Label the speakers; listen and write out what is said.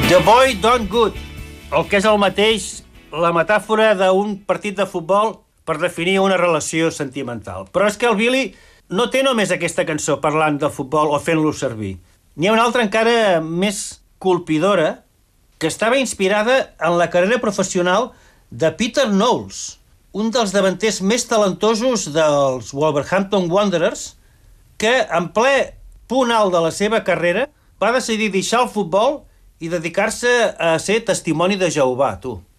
Speaker 1: The Boy Done Good, el que és el mateix, la metàfora d'un partit de futbol per definir una relació sentimental. Però és que el Billy no té només aquesta cançó parlant del futbol o fent-lo servir. N'hi ha una altra encara més colpidora que estava inspirada en la carrera professional de Peter Knowles, un dels davanters més talentosos dels Wolverhampton Wanderers, que en ple punt alt de la seva carrera va decidir deixar el futbol i dedicar-se a ser testimoni de Jehovà, tu.